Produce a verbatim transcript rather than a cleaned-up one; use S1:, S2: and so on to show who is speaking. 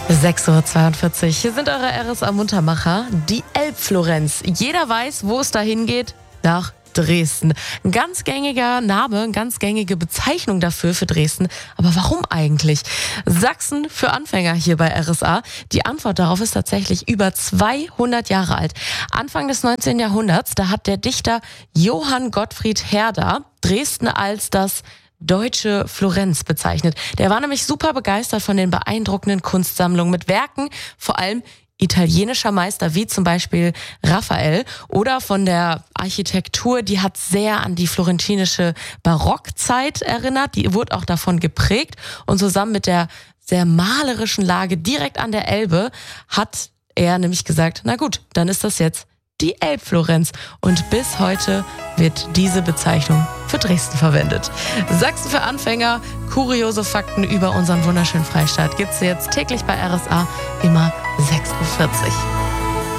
S1: sechs Uhr zweiundvierzig. Hier sind eure R S A-Muntermacher, die Elbflorenz. Jeder weiß, wo es dahin geht, nach Dresden. Ein ganz gängiger Name, eine ganz gängige Bezeichnung dafür für Dresden. Aber warum eigentlich? Sachsen für Anfänger hier bei R S A. Die Antwort darauf ist tatsächlich über zweihundert Jahre alt. Anfang des neunzehnten Jahrhunderts, da hat der Dichter Johann Gottfried Herder Dresden als das deutsche Florenz bezeichnet. Der war nämlich super begeistert von den beeindruckenden Kunstsammlungen mit Werken, vor allem italienischer Meister wie zum Beispiel Raphael, oder von der Architektur, die hat sehr an die florentinische Barockzeit erinnert, die wurde auch davon geprägt, und zusammen mit der sehr malerischen Lage direkt an der Elbe hat er nämlich gesagt, na gut, dann ist das jetzt die Elbflorenz, und bis heute wird diese Bezeichnung für Dresden verwendet. Sachsen für Anfänger, kuriose Fakten über unseren wunderschönen Freistaat gibt's jetzt täglich bei R S A, immer sechs Uhr vierzig.